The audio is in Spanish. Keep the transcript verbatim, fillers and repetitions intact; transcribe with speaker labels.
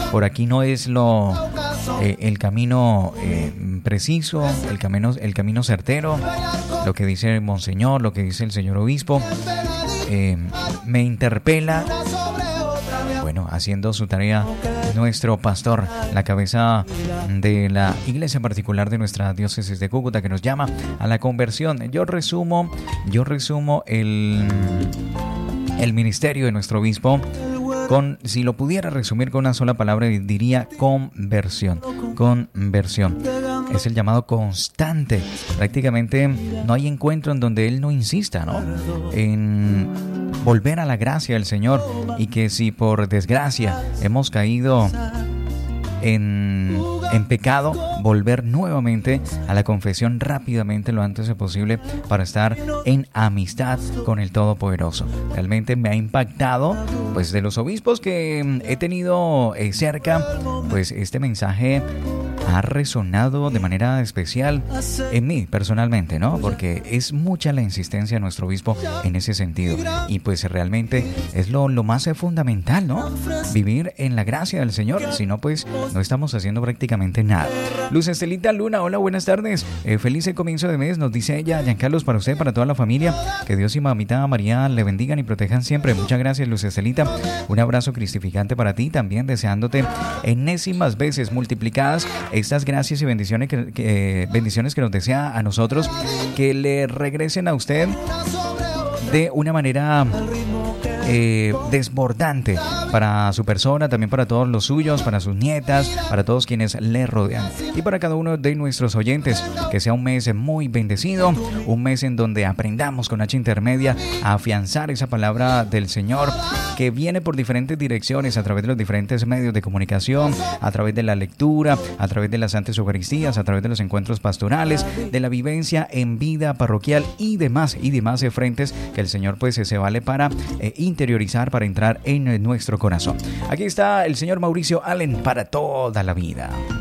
Speaker 1: por aquí no es lo eh, el camino eh, preciso, el camino, el camino certero, lo que dice el monseñor, lo que dice el señor obispo, eh, me interpela. Bueno, haciendo su tarea nuestro pastor, la cabeza de la iglesia particular de nuestra diócesis de Cúcuta, que nos llama a la conversión. Yo resumo, yo resumo el, el ministerio de nuestro obispo con, si lo pudiera resumir con una sola palabra, diría conversión. Conversión. Es el llamado constante. Prácticamente no hay encuentro en donde él no insista, ¿no? En volver a la gracia del Señor, y que si por desgracia hemos caído en, en pecado, volver nuevamente a la confesión rápidamente, lo antes posible, para estar en amistad con el Todopoderoso. Realmente me ha impactado, pues, de los obispos que he tenido eh, cerca, pues este mensaje ha resonado de manera especial en mí personalmente, ¿no? Porque es mucha la insistencia de nuestro obispo en ese sentido, y pues realmente es lo, lo más fundamental, ¿no? Vivir en la gracia del Señor, si no, pues no estamos haciendo prácticamente nada. Luz Estelita Luna, hola, buenas tardes, eh, feliz comienzo de mes, nos dice ella. Giancarlos, para usted, para toda la familia, que Dios y mamita María le bendigan y protejan siempre. Muchas gracias, Luz Estelita, un abrazo cristificante para ti, también deseándote enésimas veces multiplicadas estas gracias y bendiciones que, que, bendiciones que nos desea a nosotros, que le regresen a usted de una manera eh, desbordante para su persona, también para todos los suyos, para sus nietas, para todos quienes le rodean, y para cada uno de nuestros oyentes. Que sea un mes muy bendecido, un mes en donde aprendamos con H intermedia a afianzar esa palabra del Señor, que viene por diferentes direcciones, a través de los diferentes medios de comunicación, a través de la lectura, a través de las Santas Eucaristías, a través de los encuentros pastorales, de la vivencia en vida parroquial y demás, y demás de frentes que el Señor pues se vale para eh, interiorizar, para entrar en nuestro corazón. Aquí está el señor Mauricio Allen para toda la vida.